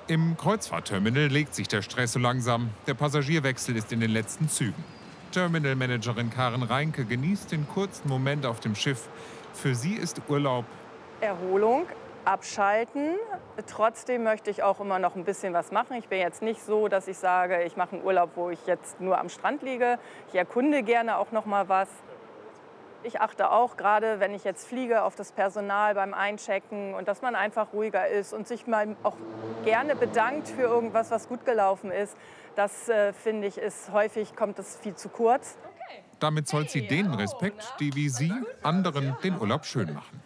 Im Kreuzfahrtterminal legt sich der Stress so langsam. Der Passagierwechsel ist in den letzten Zügen. Terminalmanagerin Karen Reinke genießt den kurzen Moment auf dem Schiff. Für sie ist Urlaub Erholung, abschalten. Trotzdem möchte ich auch immer noch ein bisschen was machen. Ich bin jetzt nicht so, dass ich sage, ich mache einen Urlaub, wo ich jetzt nur am Strand liege. Ich erkunde gerne auch noch mal was. Ich achte auch, gerade wenn ich jetzt fliege, auf das Personal beim Einchecken und dass man einfach ruhiger ist und sich mal auch gerne bedankt für irgendwas, was gut gelaufen ist. Das finde ich, kommt das viel zu kurz. Damit zollt sie denen Respekt, die wie sie anderen den Urlaub schön machen.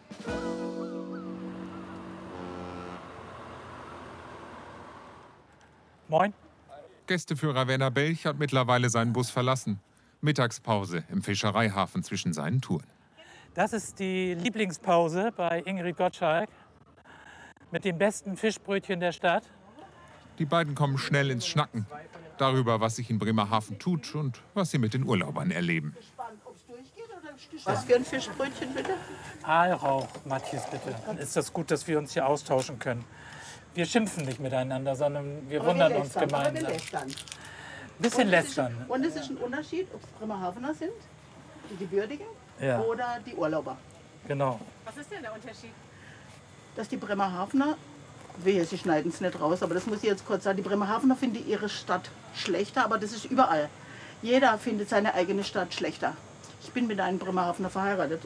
Moin. Gästeführer Werner Belch hat mittlerweile seinen Bus verlassen. Mittagspause im Fischereihafen zwischen seinen Touren. Das ist die Lieblingspause bei Ingrid Gottschalk mit dem besten Fischbrötchen der Stadt. Die beiden kommen schnell ins Schnacken darüber, was sich in Bremerhaven tut und was sie mit den Urlaubern erleben. Was für ein Fischbrötchen bitte? Aalrauch, Matthias, bitte. Dann ist das gut, dass wir uns hier austauschen können. Wir schimpfen nicht miteinander, sondern wir wundern uns gemeinsam. Bisschen lästern. Und es ist ein Unterschied, ob es Bremerhavener sind, die gebürtigen, Ja. oder die Urlauber. Genau. Was ist denn der Unterschied? Dass die Bremerhavener, sie schneiden es nicht raus, aber das muss ich jetzt kurz sagen, die Bremerhavener finden ihre Stadt schlechter, aber das ist überall. Jeder findet seine eigene Stadt schlechter. Ich bin mit einem Bremerhavener verheiratet